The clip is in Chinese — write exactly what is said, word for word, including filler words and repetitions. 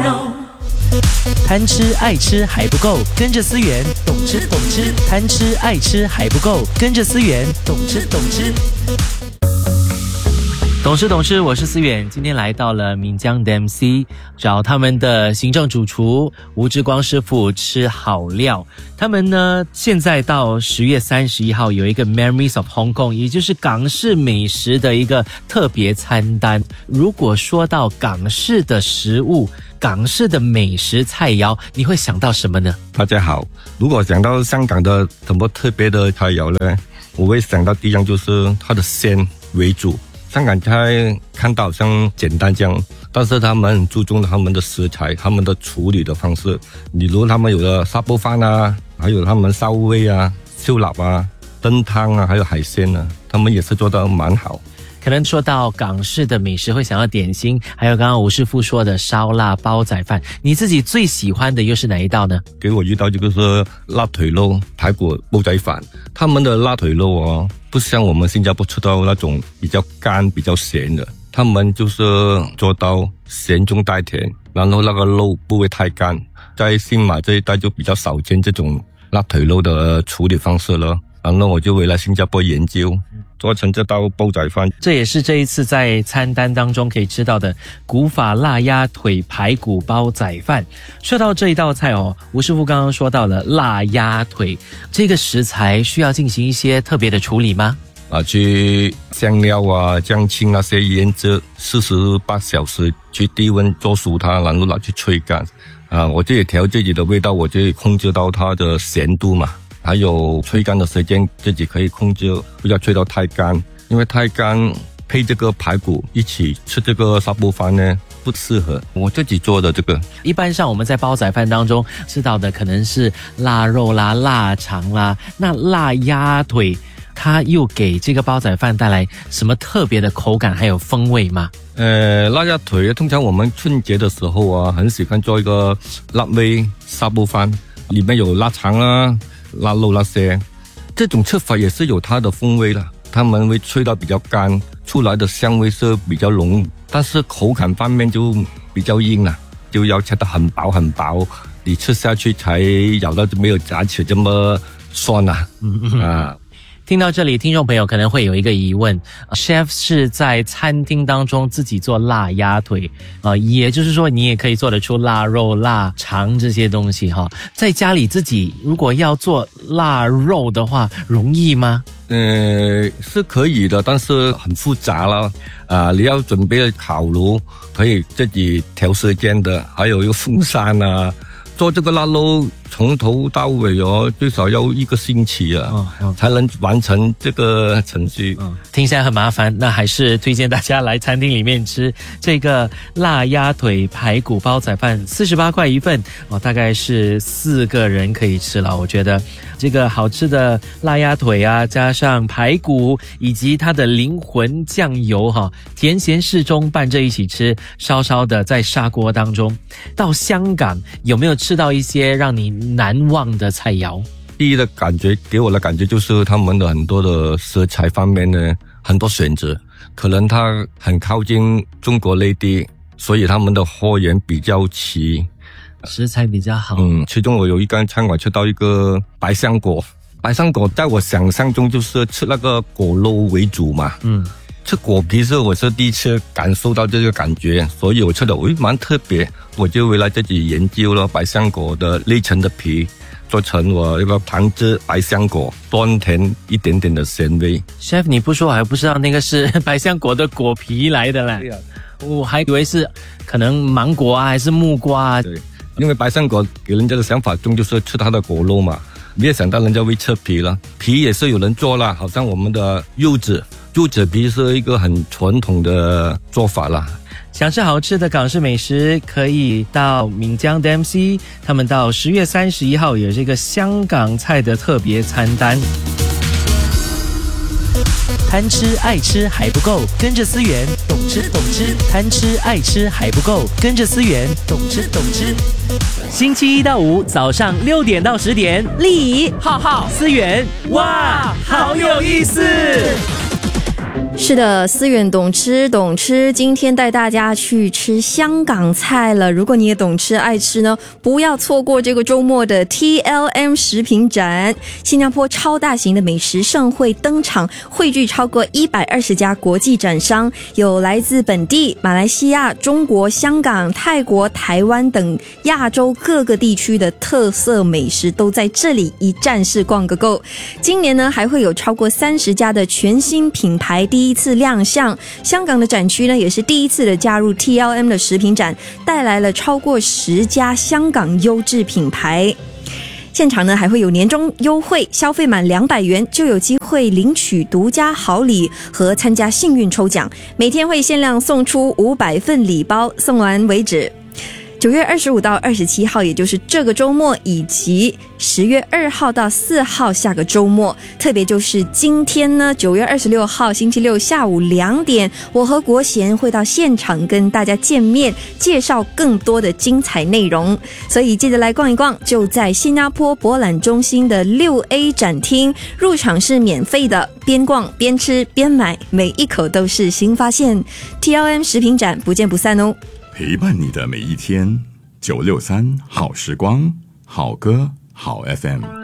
贪吃爱吃还不够，跟着思源懂吃懂吃。贪吃爱吃还不够，跟着思源懂吃懂吃。懂吃懂吃，我是思远，今天来到了闽江 D M C， 找他们的行政主厨吴志光师傅吃好料。他们呢，现在到十月三十一号有一个 Memories of Hong Kong， 也就是港式美食的一个特别餐单。如果说到港式的食物，港式的美食菜肴，你会想到什么呢？ 大家好，如果想到香港的什么特别的菜肴呢，我会想到第一样就是它的鲜为主。香港菜看到好像简单这样，但是他们很注重他们的食材，他们的处理的方式，比如他们有的沙煲饭啊，还有他们烧味啊、燒臘啊、燈湯啊，还有海鲜啊，他们也是做得蛮好。 可能说到港式的美食会想到点心，还有刚刚吴师傅说的烧腊煲仔饭，你自己最喜欢的又是哪一道呢？ 给我遇到这个是辣腿肉排骨煲仔饭，他们的辣腿肉哦，不像我们新加坡吃到那种比较干比较咸的，他们就是做到咸中带甜，然后那个肉不会太干，在新马这一带就比较少见这种辣腿肉的处理方式了，然后我就回来新加坡研究做成这道煲仔饭。 这也是这一次在餐单当中可以吃到的古法腊鸭腿排骨煲仔饭。说到这一道菜哦，吴师傅刚刚说到了腊鸭腿，这个食材需要进行一些特别的处理吗？ 啊，去香料啊、酱青那些腌制四十八小时，去低温做熟它，然后拿去吹干。啊，我自己调自己的味道，我就控制到它的咸度嘛。还有吹干的时间自己可以控制，不要吹到太干，因为太干配这个排骨一起吃这个沙煲饭呢不适合。我自己做的这个， 一般上我们在煲仔饭当中吃到的可能是腊肉啦、腊肠啦，那腊鸭腿它又给这个煲仔饭带来什么特别的口感还有风味吗？ 呃，腊鸭腿通常我们春节的时候啊，很喜欢做一个腊味沙煲饭，里面有腊肠啊、腊肉那些，这种吃法也是有它的风味了。他们会吹到比较干，出来的香味是比较浓，但是口感方面就比较硬了，就要切得很薄很薄，你吃下去才咬到没有牙齿这么酸啊。嗯嗯啊。 听到这里，听众朋友可能会有一个疑问 ，Chef 是在餐厅当中自己做腊鸭腿啊、呃，也就是说你也可以做得出腊肉、腊肠这些东西哈。在家里自己如果要做腊肉的话，容易吗？ 呃，是可以的，但是很复杂了啊、呃！你要准备烤炉，可以自己调时间的，还有一个风扇啊。做这个腊肉从头到尾哦，最少要一个星期啊，哦、才能完成这个程序。 嗯，听起来很麻烦，那还是推荐大家来餐厅里面吃这个腊鸭腿排骨煲仔饭，四十八块一份哦，大概是四个人可以吃了。我觉得这个好吃的腊鸭腿啊，加上排骨以及它的灵魂酱油哈、哦，甜咸适中拌着一起吃，稍稍的在砂锅当中。到香港有没有吃到一些让你难忘的菜肴？ 第一的感觉给我的感觉就是他们的很多的食材方面呢，很多选择，可能它很靠近中国内地，所以他们的货源比较齐， 食材比较好。 嗯，其中我有一间餐馆吃到一个百香果，百香果在我想象中就是吃那个果肉为主嘛，嗯。吃果皮是我是第一次感受到这个感觉，所以我吃的诶蛮特别，我就回来自己研究了百香果的内层的皮，做成我一个糖汁百香果，酸甜一点点的咸味。 Chef 你不说我还不知道那个是百香果的果皮来的嘞，我还以为是可能芒果啊还是木瓜啊。 对，因为百香果给人家的想法中就是吃它的果肉嘛，没有想到人家会吃皮了，皮也是有人做了，好像我们的柚子。柚子皮是一个很传统的做法啦。 想吃好吃的港式美食，可以到闽江 D M C， 他们到十月三十一号有这个香港菜的特别餐单。贪吃爱吃还不够，跟着思源懂吃懂吃。贪吃爱吃还不够，跟着思源懂吃懂吃。星期一到五早上六点到十点，丽怡、浩浩、思源，哇，好有意思！ 是的，思远懂吃懂吃，今天带大家去吃香港菜了。如果你也懂吃爱吃呢，不要错过这个周末的 T L M 食品展。新加坡超大型的美食盛会登场，汇聚超过一百二十家国际展商，有来自本地、马来西亚、中国、香港、泰国、台湾等亚洲各个地区的特色美食都在这里一站式逛个够。今年呢，还会有超过三十家的全新品牌第一次亮相。香港的展区呢，也是第一次的加入 T L M 的食品展，带来了超过十家香港优质品牌。现场呢还会有年终优惠，消费满两百元就有机会领取独家好礼和参加幸运抽奖，每天会限量送出五百份礼包，送完为止。九月二十五到二十七号，也就是这个周末，以及十月二号到四号下个周末，特别就是今天呢，九月二十六号星期六下午两点，我和国贤会到现场跟大家见面，介绍更多的精彩内容。所以记得来逛一逛，就在新加坡博览中心的六 A 展厅，入场是免费的，边逛边吃边买，每一口都是新发现。 T L M 食品展不见不散哦， 陪伴你的每一天。九六三好时光，好歌好 F M。